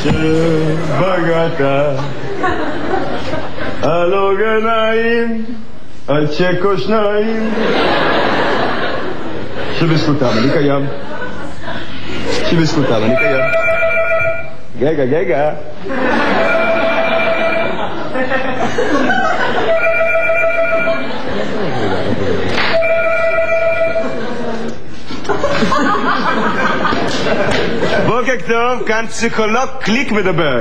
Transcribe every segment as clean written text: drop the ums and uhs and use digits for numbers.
שבגעת על אורגניים, על צ'קו שניים שבזכותם אני קיים, שבזכותם אני קיים. גגה גגה בוקר טוב, כאן פסיכולוג קליק מדבר.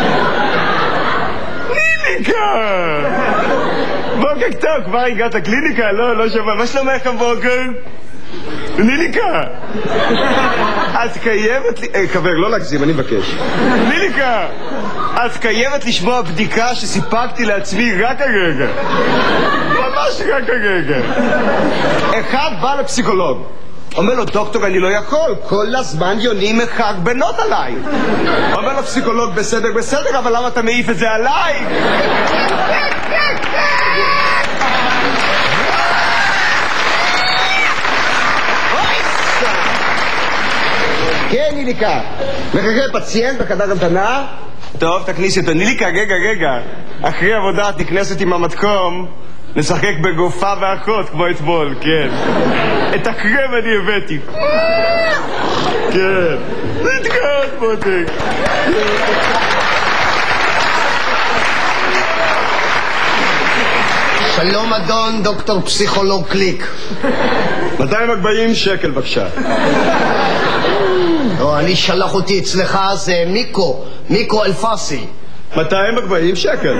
קליניקה! בוקר טוב, כבר הגעת קליניקה? לא שווה, מה שלומך הבוקר? קליניקה! את קיימת לי... חבר, לא להגזים, אני מבקש. קליניקה! את קיימת לשמוע בדיקה שסיפקתי לעצמי רק הרגע. ממש רק הרגע. אחד בא לפסיכולוג. אומר לו, דוקטור, אני לא יכול, כל הזמן יונים מחרבנות עליי. אומר לו פסיכולוג, בסדר, בסדר, אבל למה אתה מעיף את זה עליי? כן, ניליקה. מחכה פציינט בחדר המתנה? טוב, תכניס אותו. ניליקה, רגע. אחרי עבודה תכנסת עם המתקום, נשחק בגופה ואחות כמו אתמול, כן. את הקרם אני הבאתי. כן. נתגעת מותק. שלום אדון דוקטור פסיכולוג קליק. 240 שקל בבקשה. לא, אני שלח אותי אצלך, זה מיקו אלפסי. 240 שקל.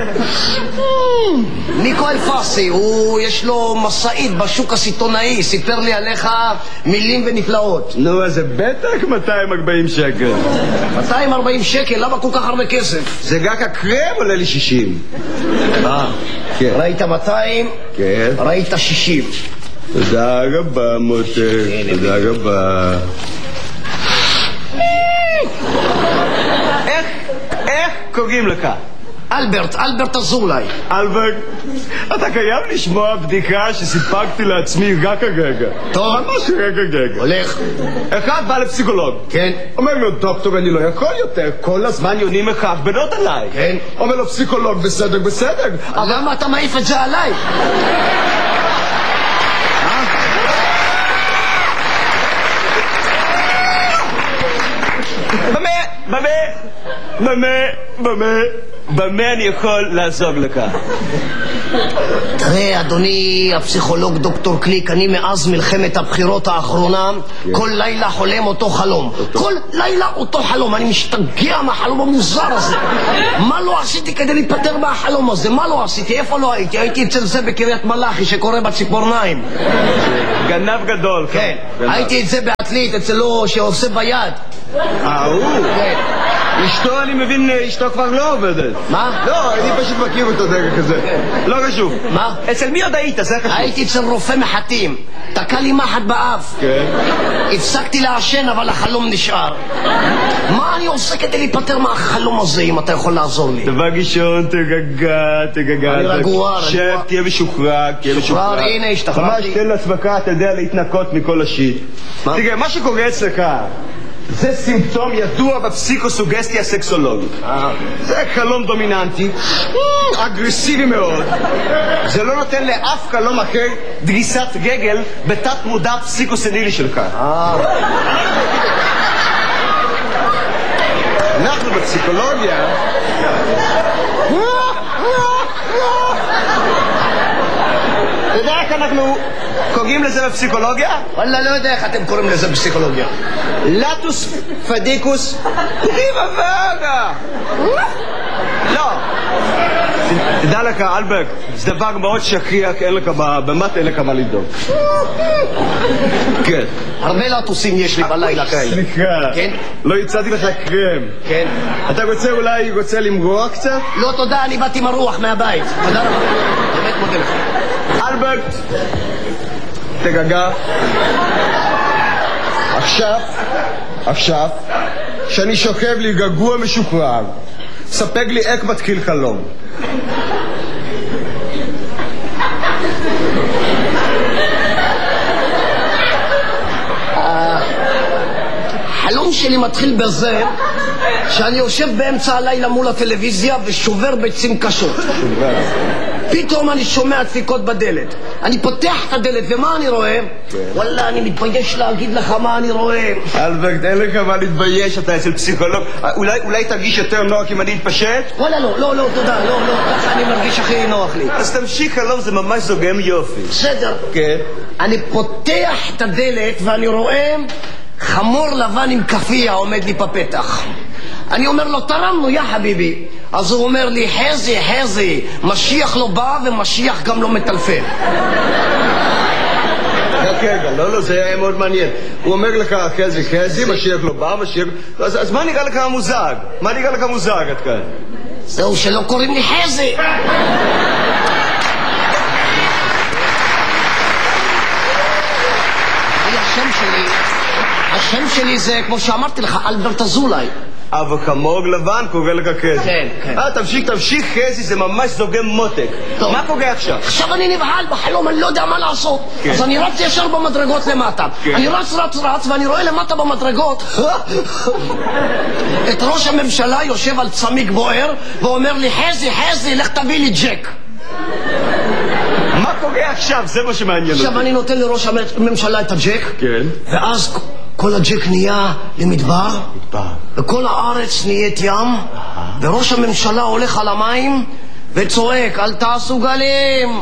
מיקו אלפסי, יש לו מסעית בשוק הסיטונאי, סיפר לי עליך מילים ונפלאות. נו, אז זה בטח 240 שקל. 240 שקל? למה כל כך הרבה כסף? זה רק הקרם עולה לי 60. כן. ראית 200? כן. ראית 60. תודה רבה מותק, תודה רבה. איך קוראים לך? אלברט אזולאי. אלברט, אתה חייב לשמוע בדיקה שסיפקתי לעצמי רק הרגע. טוב. ממש רק הרגע. הולך. אחד בא לפסיכולוג. כן. אומר לו, דוקטור, אני לא יכול יותר, כל הזמן יונים מחרבנות עליי. כן. אומר לו, פסיכולוג, בסדר. למה אתה מעיף את זה עליי? במה אני יכול לעזור לך? תראה, אדוני הפסיכולוג דוקטור קליק, אני מאז מלחמת הבחירות האחרונה כל לילה חולם אותו חלום. כל לילה אותו חלום. אני משתגע מהחלום המוזר הזה. מה לא עשיתי כדי להיפטר מהחלום הזה? מה לא עשיתי? איפה לא הייתי? הייתי אצל זה בקריית מלאכי שקורא בציפורניים. גנב גדול. כן. הייתי את זה בעתלית אצלו שעושה ביד. הוא? כן. אשתו, אני מבין, אשתו כבר לא עובדת. מה? לא, אני פשוט מכיר אותו דרך כזה. לא חשוב. מה? אצל מי עוד היית? זה חשוב. הייתי אצל רופא מחטים. תקע לי מחט באף. כן. הפסקתי לעשן, אבל החלום נשאר. מה אני עושה כדי להיפטר מהחלום הזה, אם אתה יכול לעזור לי? דבר ראשון, תגגע. אני רגוע. שב, תהיה משוחרר. משוחרר, הנה, השתחררתי. ממש תן לעצמך, אתה יודע, להתנקות מכל השיט. תראה, מה שקורה אצלך זה סימפטום ידוע בפסיקוסוגסטיה סקסולוגית. זה חלום דומיננטי, אגרסיבי מאוד. זה לא נותן לאף חלום אחר דריסת רגל בתת מודע פסיקוסנילי שלך. אנחנו בפסיקולוגיה אתה יודע איך אנחנו קוראים לזה בפסיכולוגיה? וואלה, לא יודע איך אתם קוראים לזה בפסיכולוגיה. לטוס פדיקוס ריבה וגה. לא. תדע לך, אלברט, זה דבר מאוד שכיח, באמת אין לך מה לדאוג. כן. הרבה לטוסים יש לי בלילה כאלה. סליחה. כן? לא הצעתי לך קרם. כן. אתה רוצה למרוח קצת? לא, תודה, אני באתי מרוח מהבית. תודה רבה. באמת מודה לך. אלברט, תגגע. עכשיו, שאני שוכב לי גגוע משוחרר, ספק לי איך מתחיל חלום. החלום שלי מתחיל בזה שאני יושב באמצע הלילה מול הטלוויזיה ושובר ביצים קשות. פתאום אני שומע דפיקות בדלת. אני פותח את הדלת, ומה אני רואה? וואלה, אני מתבייש להגיד לך מה אני רואה. אלברט, אין לך מה להתבייש, אתה אצל פסיכולוג. אולי תרגיש יותר נוח אם אני אתפשט? וואלה, לא, תודה, לא, ככה אני מרגיש הכי נוח לי. אז תמשיך, אלון, זה ממש זוגם יופי. בסדר. כן. אני פותח את הדלת ואני רואה חמור לבן עם כפיה עומד לי בפתח. אני אומר לו, תרמנו, יא חביבי. אז הוא אומר לי, חזי, משיח לא בא ומשיח גם לא מטלפן. רגע, לא, זה היה מאוד מעניין. הוא אומר לך, חזי, משיח לא בא, משיח... אז מה נראה לך המוזג? מה נראה לך המוזג עד כאן? זהו שלא קוראים לי חזי. השם שלי זה, כמו שאמרתי לך, אלברט אזולאי. אבל כמוג לבן קורא לך חזי. כן. תמשיך חזי, זה ממש זוגם מותק. מה קורה עכשיו? עכשיו אני נבהל בחלום, אני לא יודע מה לעשות. אז אני רץ ישר במדרגות למטה. אני רץ, ואני רואה למטה במדרגות את ראש הממשלה יושב על צמיג בוער ואומר לי, חזי, לך תביא לי ג'ק. מה קורה עכשיו? זה מה שמעניין אותי. עכשיו אני נותן לראש הממשלה את הג'ק. כן. ואז כל הג'ק נהיה למדבר. וכל הארץ נהיית ים. וראש הממשלה הולך על המים וצועק, אל תעשו גלים.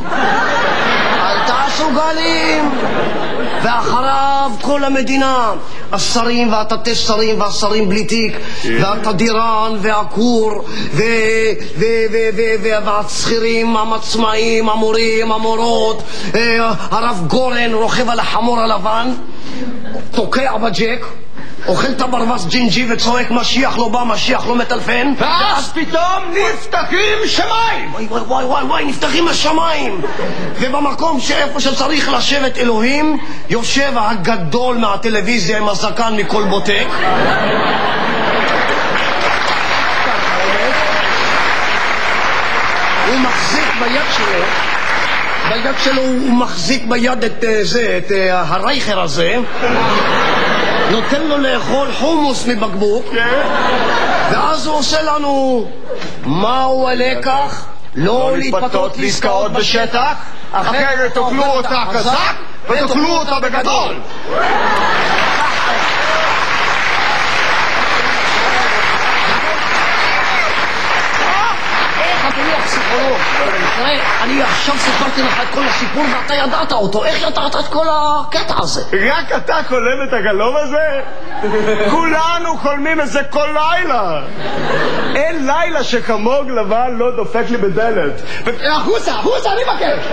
ואחריו כל המדינה, השרים והתתי שרים והשרים בלי תיק, והתדירן והכור והצחירים, המצמאים, המורים, המורות, הרב גורן רוכב על החמור הלבן, תוקע בג'ק, אוכל את הברווז ג'ינג'י וצועק, משיח לא בא, משיח לא מטלפן. ואז פתאום נפתחים שמיים. וואי, נפתחים השמיים. ובמקום שאיפה שצריך לשבת אלוהים, יושב הגדול מהטלוויזיה עם הזקן מכל בוטק. הוא מחזיק ביד שלו, הוא מחזיק ביד את הרייכר הזה, נותן לו לאכול חומוס מבקבוק, ואז הוא עושה לנו, מהו הלקח? לא להתפתות לעסקאות בשטח, אחרת תאכלו אותה חזק ותאכלו אותה בגדול. אדוני הפסיכולוג, תראה, אני עכשיו סיפרתי לך את כל הסיפור ואתה ידעת אותו. איך ידעת את כל הקטע הזה? רק אתה חולם את הגלום הזה? כולנו חולמים את זה כל לילה. אין לילה שכמוג לבן לא דופק לי בדלת. החוצה, אני מבקש.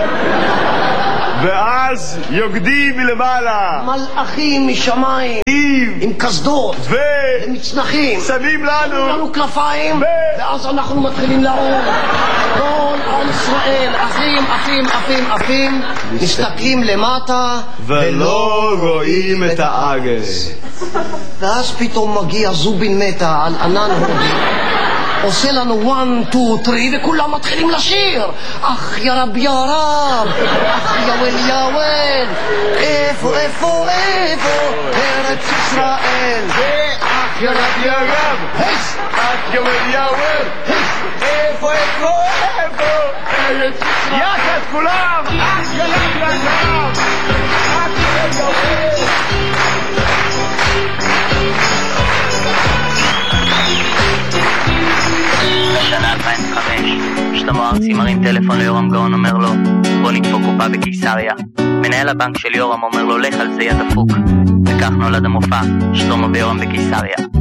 ואז יוקדים מלמעלה מלאכים משמיים עם קסדות ומצנחים שמים לנו כנפיים, ואז אנחנו מתחילים לעור. כל עם ישראל, אחים, מסתכלים למטה ולא רואים את הארץ. ואז פתאום מגיע זובין מתה על ענן הודי, עושה לנו 1, 2, 3 וכולם מתחילים לשיר. אך יא רב, אך יאוול, איפה ארץ ישראל. אך יא רב, אך יאוול, איפה ארץ ישראל. יחד כולם, אך יא רב, אך יאוול. בשנה 2005, שלמה ארצי מרים טלפון ליורם גאון, אומר לו, בוא נדפוק קופה בקיסריה. מנהל הבנק של יורם אומר לו, לך על זה יא דפוק. וכך נולד המופע, שלמה ויורם בקיסריה.